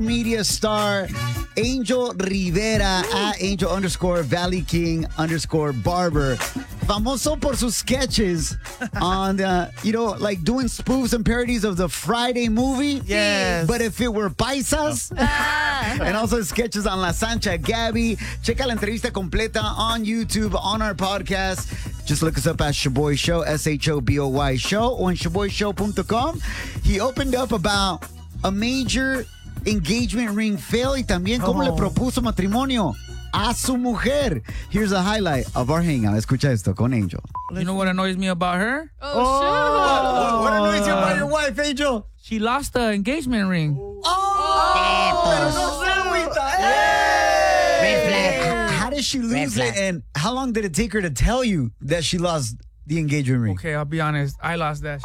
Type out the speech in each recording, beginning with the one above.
media star Angel Rivera at Angel_Valley King_Barber. Famoso por sus sketches on, like doing spoofs and parodies of the Friday movie. Yes. But if it were paisas. And also sketches on La Sancha Gabby. Checa la entrevista completa on YouTube, on our podcast. Just look us up at Shoboy Show, SHOBOY Show, or on ShoboyShow.com. He opened up about a major engagement ring fail y también cómo le propuso matrimonio a su mujer. Here's a highlight of our hangout. Escucha esto con Angel. You know what annoys me about her? What annoys you about your wife, Angel? She lost the engagement ring. How did she lose it, and how long did it take her to tell you that she lost the engagement ring? Okay, I'll be honest. I lost that.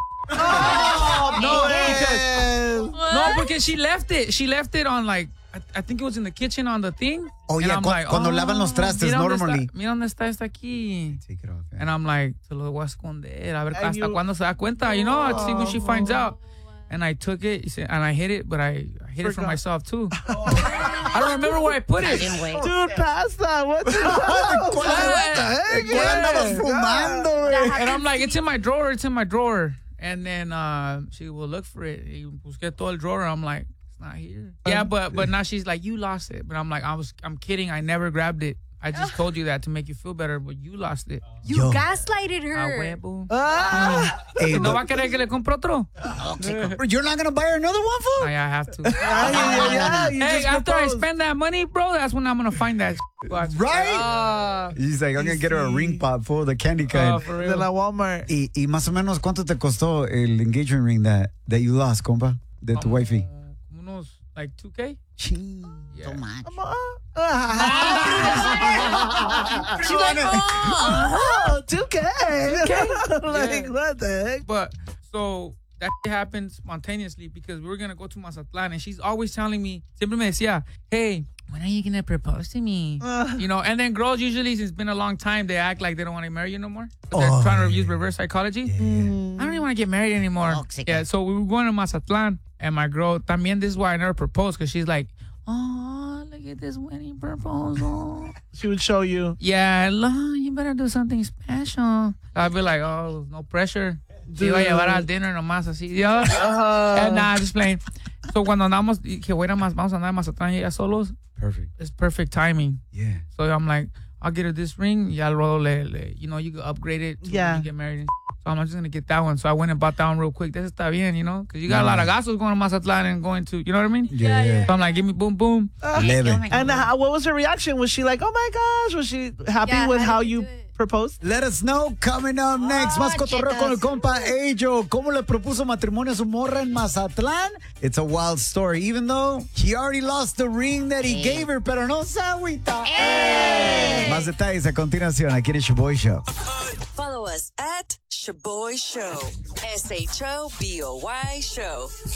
Because she left it. She left it on I think it was in the kitchen on the thing. Oh, and yeah, I'm cuando lavan los trastes normally. Mira dónde está esta aquí. Take it off. Yeah. And I'm like, se lo voy a esconder. A ver hasta cuándo se da cuenta. I'd see when she finds out. And I took it and I hid it, but I hid it from myself too. I don't remember where I put it. Dude, pasta. What the heck? And I'm like, it's in my drawer. It's in my drawer. And then she will look for it. Y busqué todo el drawer. I'm like, it's not here. Yeah, but now she's like, you lost it. But I'm like, I'm kidding. I never grabbed it. I just told you that to make you feel better, but you lost it. You gaslighted her. Hey, ¿No va a querer que le compre otro? You're not going to buy her another one, fool? I have to. You Hey, just after I proposed. spend that money, bro, that's when I'm going to find that. Right? He's like, I'm going to get her a ring pop for the candy kind. For De real. la Walmart. Y más o menos, ¿cuánto te costó el engagement ring that you lost, compa? De tu wifey. Unos, like 2K? Ching, Yeah. so much. She's like, oh. 2K. Like, what the heck? But, so, that happened spontaneously because we were going to go to Mazatlan and she's always telling me, siempre me decía, hey, when are you going to propose to me? And then girls usually, since it's been a long time, they act like they don't want to marry you no more. They're trying to use reverse psychology. I don't even want to get married anymore. Yeah, so we were going to Mazatlan and my girl, también this is why I never proposed because she's like, oh, look at this wedding proposal. She would show you. Yeah, you better do something special. I'd be like, oh, no pressure. Te iba a llevar al dinner nomás así. And nah, just playing. So cuando andamos, que vamos a andar en Mazatlán y ella solos. Perfect. It's perfect timing. Yeah. So I'm like, I'll get her this ring. Y al rodo you can upgrade it to when you get married. So I'm just going to get that one. So I went and bought that one real quick. This está bien, because you got a lot of gastos going to Mazatlán and going to, you know what I mean? Yeah. So I'm like, give me boom, boom. And what was her reaction? Was she like, oh my gosh? Was she happy with how you proposed? Let us know. Coming up next, más cotorreo con el compa Angel. ¿Cómo le propuso matrimonio a su morra en Mazatlán? It's a wild story, even though he already lost the ring that he gave her, pero no se agüita. Más detalles a continuación aquí en el Shoboy Show. Follow us at Shoboy Show. SHOBOY Show.